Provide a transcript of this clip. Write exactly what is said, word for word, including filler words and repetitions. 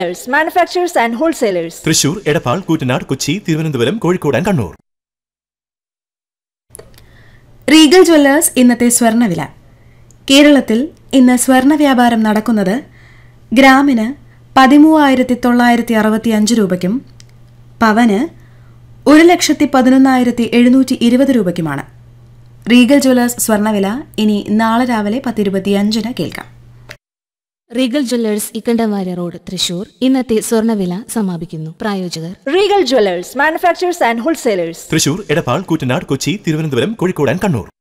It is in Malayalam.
Manufacturers and wholesalers. Thrissur, Edappal, Koottanad, Kochi, Thiruvananthapuram, Kozhikode and Kannur. Regal Jewellers ഇന്നത്തെ സ്വർണ്ണവില. കേരളത്തിൽ ഇന്ന് സ്വർണ്ണ വ്യാപാരം നടക്കുന്നത് ഗ്രാമിന് പതിമൂവായിരത്തി തൊള്ളായിരത്തി അറുപത്തി അഞ്ച് രൂപയ്ക്കും പവന് ഒരു ലക്ഷത്തി പതിനൊന്നായിരത്തി എഴുന്നൂറ്റി ഇരുപത് രൂപയ്ക്കുമാണ്. റീഗൽ ജ്വല്ലേഴ്സ് സ്വർണ്ണവില ഇനി നാളെ രാവിലെ പത്തിരുപത്തിയഞ്ചിന് കേൾക്കാം. Regal Jewellers Ikkanda Warrier road, Thrissur. ഇന്നത്തെ സ്വർണ്ണവില സമാപിക്കുന്നു. പ്രായോജകർ Regal Jewellers, manufacturers and wholesalers. Thrissur, Edappal, Koottanad, Kochi, Thiruvananthapuram, Kozhikode and Kannur.